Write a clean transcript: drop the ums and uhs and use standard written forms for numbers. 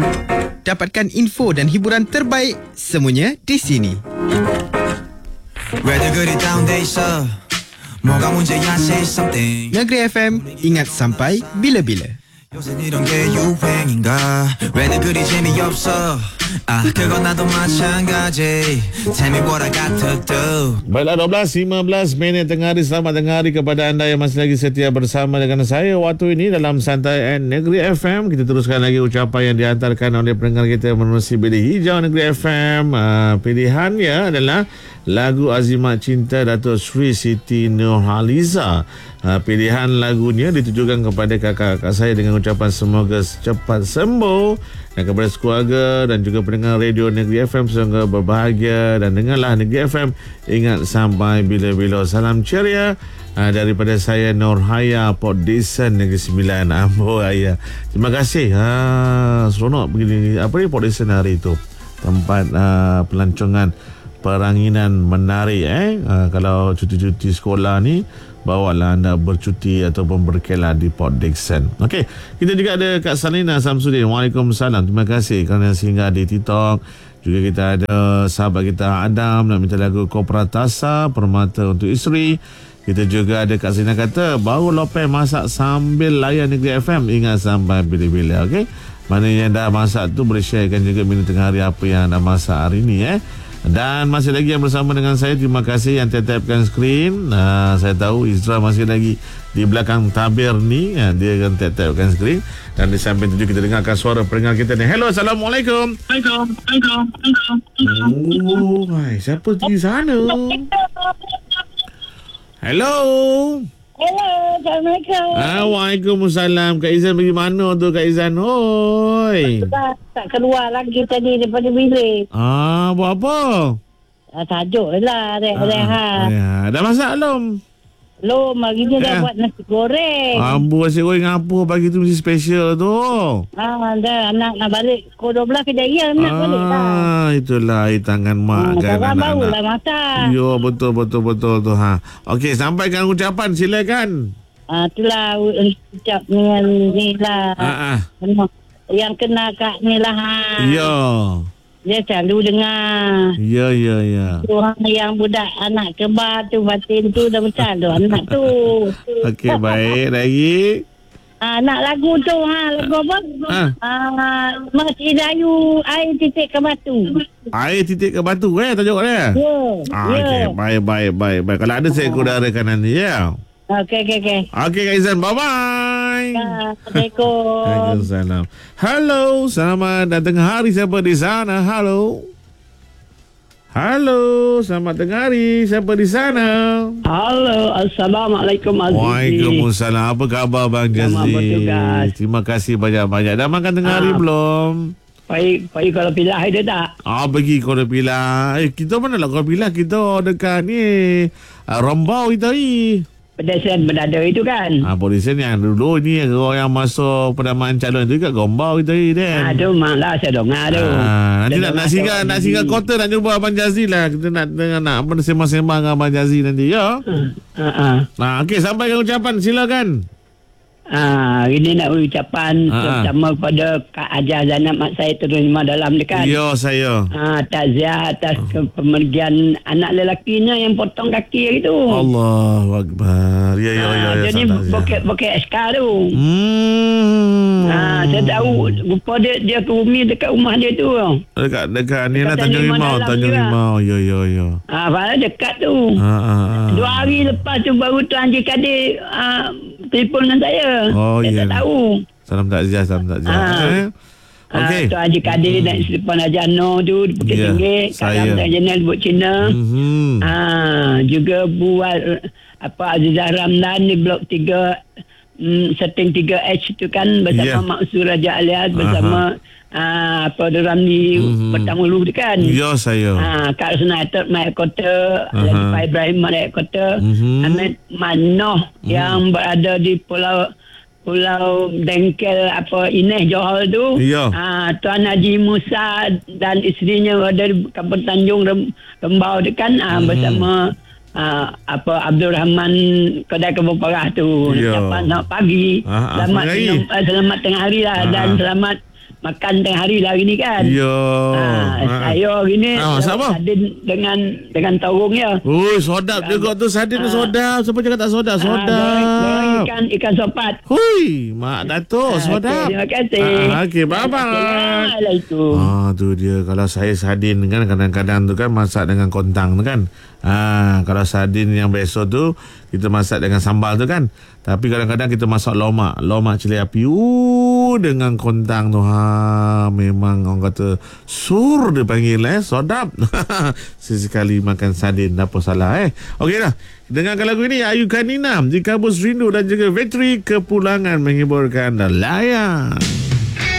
Dapatkan info dan hiburan terbaik semuanya di sini. Negeri FM, ingat sampai bila-bila. 요새 이런 게 유행인가 왜 내 글이 재미없어 그건 나도 마찬가지 Tell me what I got to do. Baiklah, 12:15 minit tengah hari. Selamat tengah hari kepada anda yang masih lagi setia bersama dengan saya waktu ini dalam Santai Negeri FM. Kita teruskan lagi ucapan yang dihantarkan oleh pendengar kita menerusi Bilik Hijau Negeri FM. Pilihannya adalah lagu Azimat Cinta Datuk Sri Siti Nurhaliza. Pilihan lagunya ditujukan kepada kakak-kakak saya dengan ucapan semoga cepat sembuh, dan kepada keluarga dan juga pendengar radio Negeri FM semoga berbahagia dan dengarlah Negeri FM ingat sampai bila-bila. Salam ceria daripada saya Nurhaya, Port Dickson Negeri Sembilan. Amboi ayah, terima kasih. Seronok begini Port Dickson hari itu, tempat pelancongan peranginan menarik. Kalau cuti-cuti sekolah ni, bawalah anda bercuti ataupun berkelah di Port Dickson. Okey, kita juga ada Kak Salina Samsudin. Waalaikumsalam. Terima kasih kerana singgah di TikTok. Juga kita ada sahabat kita Adam nak minta lagu Kopratasa, Permata untuk Isteri. Kita juga ada Kak Salina kata baru Lopez masak sambil layan Negeri FM ingat sampai bila-bila. Okey, mana yang dah masak tu boleh sharekan juga menu tengah hari apa yang anda masak hari ni. Dan masih lagi yang bersama dengan saya, terima kasih yang tap-tapkan skrin. Saya tahu Izra masih lagi di belakang tabir ni, dia akan tap-tapkan skrin. Dan di samping tu kita dengarkan suara pendengar kita ni. Hello, Assalamualaikum. Oh, siapa di sana? Hello. Hello, Assalamualaikum. Waalaikumsalam. Kak Izan pergi mana tu Kak Izan? Hoi. Tak keluar lagi tadi daripada bilik. Buat apa? Tajuk lah, rehat. Dah masak belum? Belum, hari ni dah buat nasi goreng. Nasi goreng apa pagi tu mesti special tu? Dah, anak nak balik pukul 12 kejayaan nak balik lah. Itulah air tangan mak kan anak-anak. Baru lah masak. Yo, betul tu. Okey, sampaikan ucapan, silakan. Itulah ucap dengan ni lah. Yang kena kat ni lah. Yo. Dia selalu dengar. Ya. Tuhan yang budak anak kembar tu, batin tu dah besar tu anak tu. Okey, baik. Lagi? Nak lagu tu, lagu apa? Masjid Dayu, air titik ke batu. Air titik ke batu, tajuk dia? Ya. Okey, baik. Kalau ada saya kudarakan nanti, ya? Okey. Okey, Kak Izan, bye-bye. Assalamualaikum. Waalaikumsalam. Halo, selamat datang hari. Siapa di sana? Halo, selamat tengah hari. Siapa di sana? Halo, Assalamualaikum Azizi. Waalaikumsalam. Apa khabar Bang Jazli? Terima kasih banyak-banyak. Dah makan tengah hari belum? Pergi Kuala Pilah ada tak? Pergi Kuala Pilah. Kita mana lah Kuala Pilah? Kita dekat ni Rombau kita ni. Pedestrian Berdada itu kan? Pedestrian yang dulu ni orang yang masuk pendamaan calon tu kat Gombau kita ni kan? Tu malah saya dengar tu. Nanti nak singgah kota nak jumpa Abang Jazli lah. Kita nak sembang-sembang dengan Abang Jazli nanti, ya? Okey, sampaikan ucapan, silakan. Ini nak ucapan terutama kepada Kak Ajah Zainab mak saya terima dalam dekat. Ya, saya. Takziah atas pemergian anak lelakinya yang potong kaki itu. Allahu Akbar. Ya. Jadi bokek SK tu. Saya tahu rupa dia ke Umi dekat rumah dia tu. Dekat ni lah Tanjung Rimau. Ya. Padahal dekat tu. 2 hari lepas tu baru Tuan Haji Kadir telefon dengan saya. Saya tak tahu. Salam takziah. Okey. Tuan Haji Kadir dan Telefon Haji Anor tu di Bukit Tinggi, Karam dan Jenel Buk Cina. Juga buat Azizah Ramlan di Blok 3 setting 3H tu kan bersama Mak Usul Raja Alias bersama Ramli Pertamulu tu kan. Ya, saya. Kak Sunaitot Mak Kota, Pak Ibrahim Mak Kota, Ahmed Manoh yang berada di Pulau Dengkel Ineh Johor tu. Ya. Tuan Haji Musa dan isterinya ada di Kampung Tanjung Rembau tu kan, bersama Abdul Rahman Kedai Kebun Parah tu. Ucapan selamat pagi. Selamat tengah hari lah. Dan selamat makan tengah hari lah hari ni kan. Ya. Saya hari ni sardin dengan taurung ya. Oi, sedap juga tu sardin tu sedap. Siapa cakap tak sedap? Sedap. Ikan sopat. Hui, Mak Datuk sedap. Terima kasih. Okey, bye-bye. Lah itu. Tu dia. Kalau saya sardin kan kadang-kadang tu kan masak dengan kontang tu kan. Kalau sardin yang biasa tu kita masak dengan sambal tu kan. Tapi kadang-kadang kita masak lomak cili api dengan kontang tu. Memang orang kata sur dia panggil sedap. Sesekali makan sardin, apa salah Okey dah. Dengarkan lagu ini Ayu Kanina, Di Kabus Rindu dan juga Vetri Kepulangan menghiburkan dan layan.